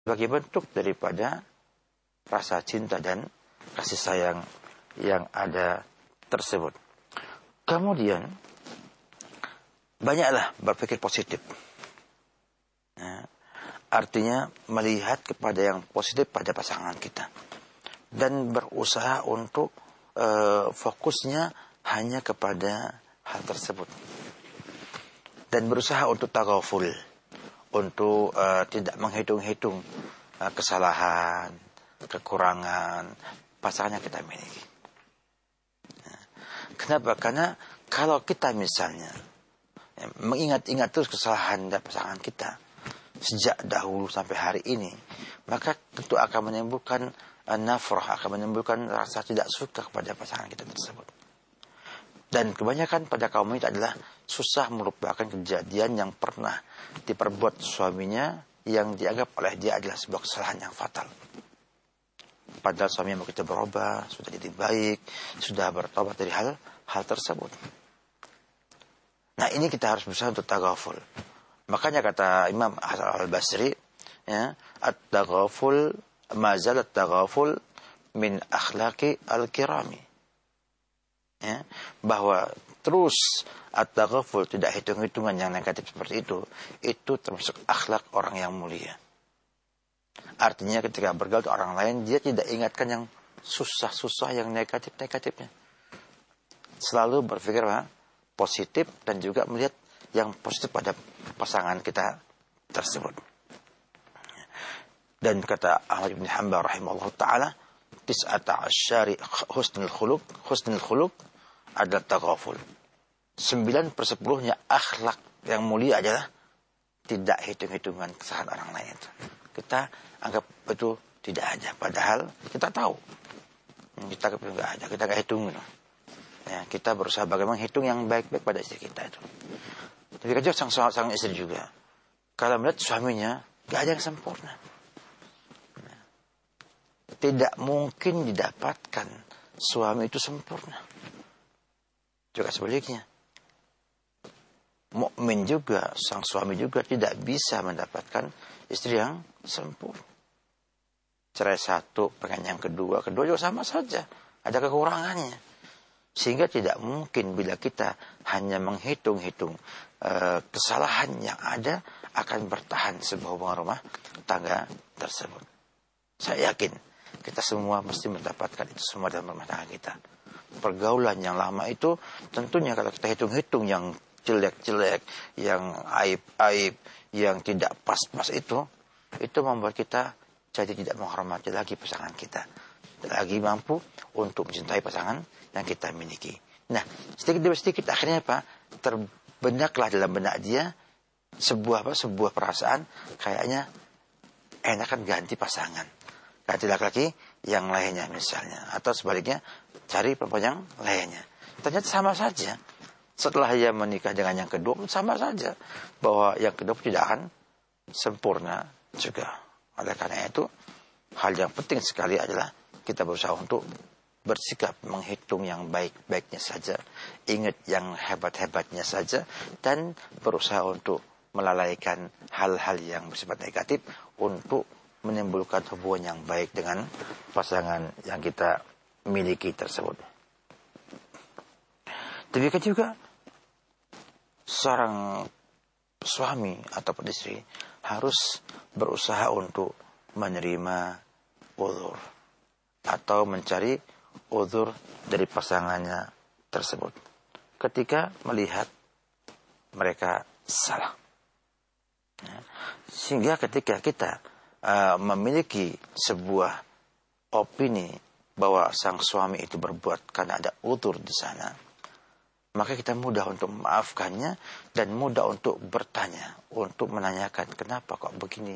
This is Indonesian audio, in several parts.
sebagai bentuk daripada rasa cinta dan kasih sayang yang ada tersebut. Kemudian banyaklah berpikir positif. Nah, artinya melihat kepada yang positif pada pasangan kita dan berusaha untuk fokusnya hanya kepada hal tersebut dan berusaha untuk taghaful, untuk tidak menghitung-hitung kesalahan, kekurangan pasangan yang kita miliki. Kenapa? Karena kalau kita misalnya mengingat-ingat terus kesalahan dan pasangan kita sejak dahulu sampai hari ini, maka tentu akan menimbulkan nafrah, akan menimbulkan rasa tidak suka kepada pasangan kita tersebut. Dan kebanyakan pada kaum ini adalah susah melupakan kejadian yang pernah diperbuat suaminya yang dianggap oleh dia adalah sebuah kesalahan yang fatal. Padahal suaminya begitu berubah, sudah jadi baik, sudah bertobat dari hal tersebut. Nah, ini kita harus berusaha untuk taghaful. Makanya kata Imam Hasan al-Basri, ya, at-taghaful mazal at-taghaful min akhlaqi al-kirami. Ya, bahwa terus at-taghaful, tidak hitung-hitungan yang negatif seperti itu termasuk akhlak orang yang mulia. Artinya ketika bergaul dengan orang lain, dia tidak ingatkan yang susah-susah, yang negatif-negatifnya. Selalu berpikir positif dan juga melihat yang positif pada pasangan kita tersebut. Dan kata Ahmad bin Hanbal rahimahullah ta'ala, tis'ata asyari husnul khuluq adalah taghaful. 9/10 akhlak yang mulia adalah tidak hitung-hitungan kesalahan orang lain itu. Kita anggap itu tidak ada, padahal kita tahu kita nggak ada, kita nggak hitung. Ya, kita berusaha bagaimana hitung yang baik-baik pada istri kita itu. Tapi kan sang istri juga, kalau melihat suaminya nggak ada yang sempurna, tidak mungkin didapatkan suami itu sempurna. Juga sebaliknya, mukmin juga, sang suami juga tidak bisa mendapatkan istri yang sempurna. Cerai satu, pengen yang kedua juga sama saja, ada kekurangannya. Sehingga tidak mungkin bila kita hanya menghitung-hitung kesalahan yang ada akan bertahan sebuah hubungan rumah tangga tersebut. Saya yakin kita semua mesti mendapatkan itu semua dalam rumah tangga kita. Pergaulan yang lama itu tentunya kalau kita hitung-hitung yang jelek-jelek, yang aib-aib, yang tidak pas-pas itu membuat kita jadi tidak menghormati lagi pasangan kita, tidak lagi mampu untuk mencintai pasangan yang kita miliki. Nah, sedikit demi sedikit akhirnya terbendaklah dalam benak dia sebuah perasaan kayaknya enakan ganti pasangan, ganti laki-laki yang lainnya misalnya, atau sebaliknya cari perempuan yang lainnya. Ternyata sama saja. Setelah ia menikah dengan yang kedua pun sama saja, bahwa yang kedua tidak akan sempurna juga. Oleh karena itu, hal yang penting sekali adalah kita berusaha untuk bersikap menghitung yang baik-baiknya saja, ingat yang hebat-hebatnya saja, dan berusaha untuk melalaikan hal-hal yang bersifat negatif untuk menimbulkan hubungan yang baik dengan pasangan yang kita miliki tersebut. Demikian juga seorang suami atau istri harus berusaha untuk menerima uzur atau mencari uzur dari pasangannya tersebut ketika melihat mereka salah. Sehingga ketika kita memiliki sebuah opini bahwa sang suami itu berbuat karena ada uzur di sana, maka kita mudah untuk memaafkannya dan mudah untuk bertanya, untuk menanyakan kenapa kok begini.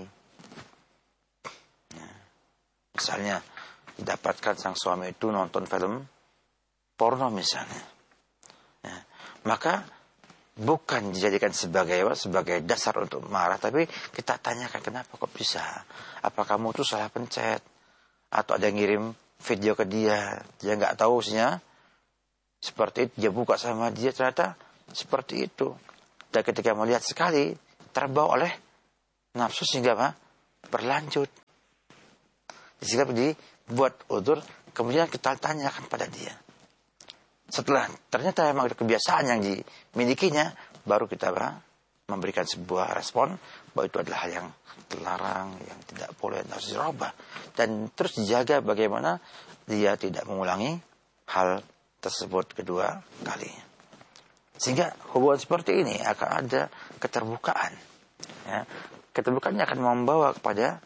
Misalnya dapatkan sang suami itu nonton film porno misalnya, maka bukan dijadikan sebagai dasar untuk marah, tapi kita tanyakan kenapa kok bisa, apa kamu tuh salah pencet, atau ada yang ngirim video ke dia nggak tahu isinya seperti itu, dia buka sama dia ternyata seperti itu, dan ketika melihat sekali terbawa oleh nafsu sehingga berlanjut. Sehingga dibuat udzur, kemudian kita tanyakan pada dia. Setelah ternyata memang ada kebiasaan yang dimilikinya, baru kita memberikan sebuah respon bahwa itu adalah hal yang terlarang, yang tidak boleh, harus dirubah. Dan terus dijaga bagaimana dia tidak mengulangi hal tersebut kedua kalinya. Sehingga hubungan seperti ini akan ada keterbukaan. Ya. Keterbukaannya akan membawa kepada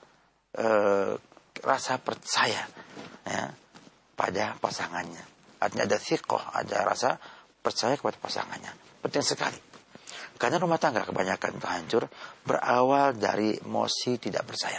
rasa percaya, ya, pada pasangannya. Artinya ada thiqah, ada rasa percaya kepada pasangannya. Penting sekali. Karena rumah tangga kebanyakan itu hancur berawal dari emosi tidak percaya.